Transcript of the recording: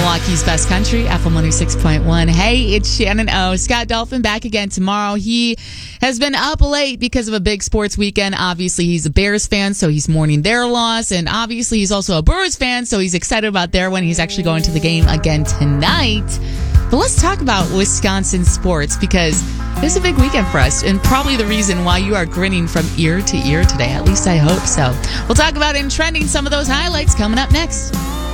Milwaukee's Best Country, FM 106.1. Hey, it's Shannon O. Scott Dolphin back again tomorrow. He has been up late because of a big sports weekend. Obviously, he's a Bears fan, so he's mourning their loss. And obviously, he's also a Brewers fan, so he's excited about their win. He's actually going to the game again tonight. But let's talk about Wisconsin sports because this is a big weekend for us and probably the reason why you are grinning from ear to ear today. At least I hope so. We'll talk about in trending some of those highlights coming up next.